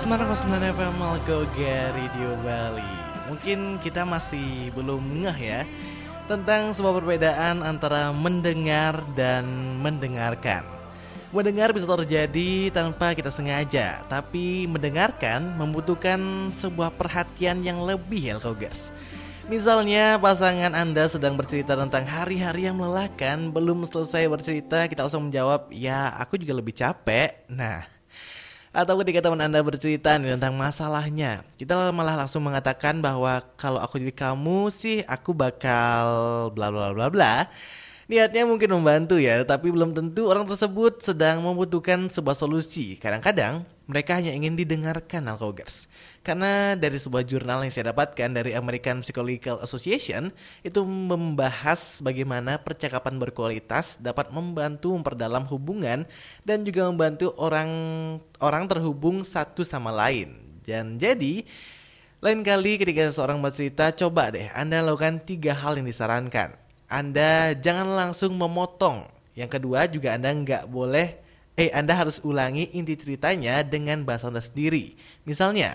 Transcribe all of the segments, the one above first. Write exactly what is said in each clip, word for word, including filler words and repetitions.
sembilan koma sembilan F M Malgoga Radio Bali. Mungkin kita masih belum ngeh ya tentang sebuah perbedaan antara mendengar dan mendengarkan. Mendengar bisa terjadi tanpa kita sengaja, tapi mendengarkan membutuhkan sebuah perhatian yang lebih ya Alkogers. Misalnya pasangan Anda sedang bercerita tentang hari-hari yang melelahkan, belum selesai bercerita kita langsung menjawab, ya aku juga lebih capek. Nah, atau ketika teman Anda bercerita nih tentang masalahnya, kita malah langsung mengatakan bahwa kalau aku jadi kamu sih aku bakal bla bla bla bla. Niatnya mungkin membantu ya, tapi belum tentu orang tersebut sedang membutuhkan sebuah solusi. Kadang-kadang mereka hanya ingin didengarkan Alkogers. Karena dari sebuah jurnal yang saya dapatkan dari American Psychological Association, itu membahas bagaimana percakapan berkualitas dapat membantu memperdalam hubungan dan juga membantu orang orang terhubung satu sama lain. Dan jadi lain kali ketika seseorang bercerita, coba deh Anda lakukan tiga hal yang disarankan. Anda jangan langsung memotong. Yang kedua juga Anda nggak boleh Eh Anda harus ulangi inti ceritanya dengan bahasa Anda sendiri. Misalnya,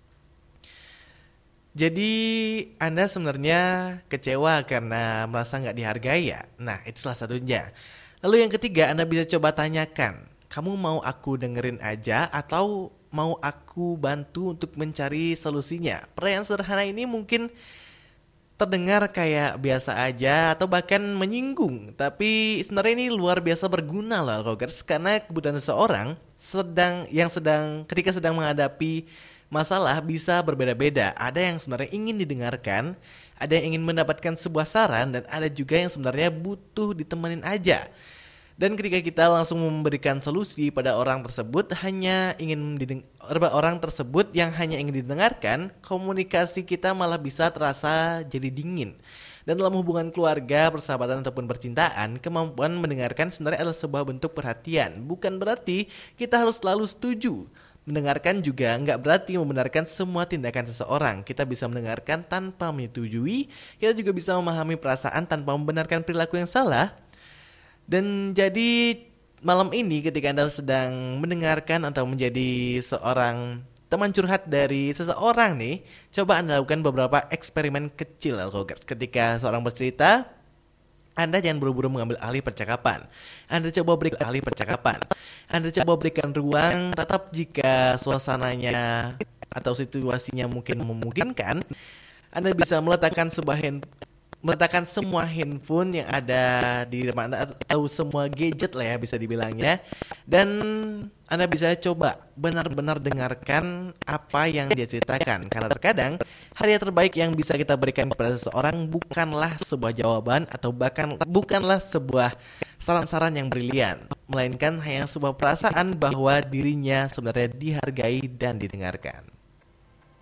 jadi Anda sebenarnya kecewa karena merasa nggak dihargai ya. Nah itu salah satunya. Lalu yang ketiga Anda bisa coba tanyakan, kamu mau aku dengerin aja atau mau aku bantu untuk mencari solusinya? Pertanyaan sederhana ini mungkin terdengar kayak biasa aja atau bahkan menyinggung, tapi sebenarnya ini luar biasa berguna loh Alkogers, karena kebutuhan seseorang sedang yang sedang ketika sedang menghadapi masalah bisa berbeda-beda. Ada yang sebenarnya ingin didengarkan, ada yang ingin mendapatkan sebuah saran, dan ada juga yang sebenarnya butuh ditemenin aja. Dan ketika kita langsung memberikan solusi pada orang tersebut hanya ingin dideng- orang tersebut yang hanya ingin didengarkan, komunikasi kita malah bisa terasa jadi dingin. Dan dalam hubungan keluarga, persahabatan ataupun percintaan, kemampuan mendengarkan sebenarnya adalah sebuah bentuk perhatian. Bukan berarti kita harus selalu setuju. Mendengarkan juga nggak berarti membenarkan semua tindakan seseorang. Kita bisa mendengarkan tanpa menyetujui. Kita juga bisa memahami perasaan tanpa membenarkan perilaku yang salah. Dan jadi malam ini ketika Anda sedang mendengarkan atau menjadi seorang teman curhat dari seseorang nih, coba Anda lakukan beberapa eksperimen kecil Alkogers. Ketika seorang bercerita, Anda jangan buru-buru mengambil alih percakapan. Anda coba berikan alih percakapan. Anda coba berikan ruang, tetap jika suasananya atau situasinya mungkin memungkinkan, Anda bisa meletakkan sebuah hand meletakkan semua handphone yang ada di depan Anda atau semua gadget lah ya bisa dibilangnya, dan Anda bisa coba benar-benar dengarkan apa yang dia ceritakan, karena terkadang hadiah terbaik yang bisa kita berikan kepada seseorang bukanlah sebuah jawaban atau bahkan bukanlah sebuah saran-saran yang brilian, melainkan hanya sebuah perasaan bahwa dirinya sebenarnya dihargai dan didengarkan.